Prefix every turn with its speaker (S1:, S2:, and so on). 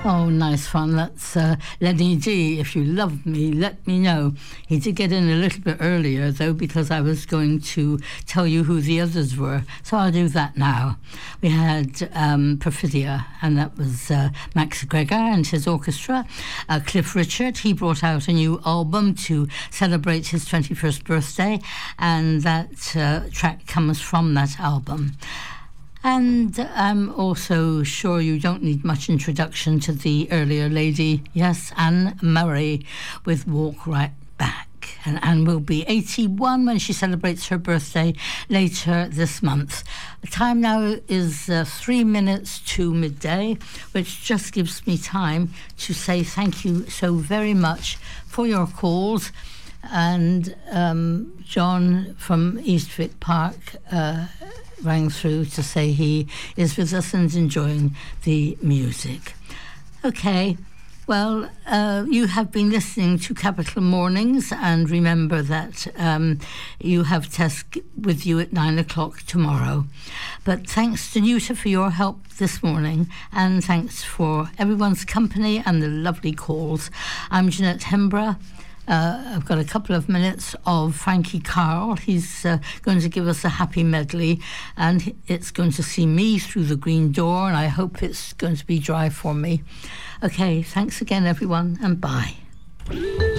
S1: Oh, nice fun. That's Lenny D. If you love me, let me know. He did get in a little bit earlier, though, because I was going to tell you who the others were. So I'll do that now. We had Perfidia, and that was Max Greger and his orchestra. Cliff Richard, he brought out a new album to celebrate his 21st birthday, and that track comes from that album. And I'm also sure you don't need much introduction to the earlier lady. Yes, Anne Murray with Walk Right Back. And Anne will be 81 when she celebrates her birthday later this month. The time now is 3 minutes to midday, which just gives me time to say thank you so very much for your calls. And John from Eastwick Park rang through to say he is with us and enjoying the music. Okay, well, you have been listening to Capital Mornings, and remember that you have Tess with you at 9 o'clock tomorrow. But thanks to Nuta for your help this morning, and thanks for everyone's company and the lovely calls. I'm Jeanette Hembrough. I've got a couple of minutes of Frankie Carl. He's going to give us a happy medley, and it's going to see me through the green door, and I hope it's going to be dry for me. Okay, thanks again, everyone, and bye.